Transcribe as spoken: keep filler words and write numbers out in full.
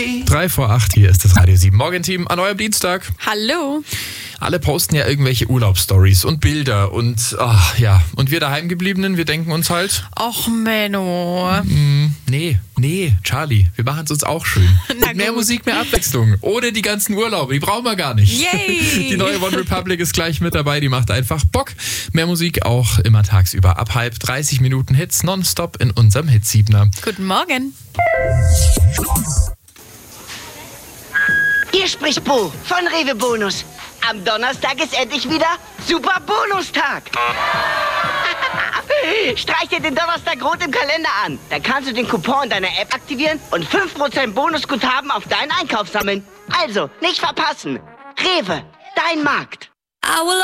Drei vor acht, hier ist das Radio sieben Morgenteam an eurem Dienstag. Hallo. Alle posten ja irgendwelche Urlaubsstories und Bilder und ach, ja, und wir daheimgebliebenen, wir denken uns halt, Och, Menno. mm, nee, nee, Charlie, wir machen es uns auch schön. Na Und mehr gut. Musik, mehr Abwechslung, ohne die ganzen Urlaube, die brauchen wir gar nicht. Yay. Die neue One Republic ist gleich mit dabei, die macht einfach Bock. Mehr Musik auch immer tagsüber ab halb, dreißig Minuten Hits nonstop in unserem Hitsiebener. Guten Morgen. Hier spricht Bo von Rewe Bonus. Am Donnerstag ist endlich wieder Super Bonustag. Streich dir den Donnerstag rot im Kalender an. Dann kannst du den Coupon deiner App aktivieren und fünf Prozent Bonusguthaben auf deinen Einkauf sammeln. Also, nicht verpassen. Rewe, dein Markt.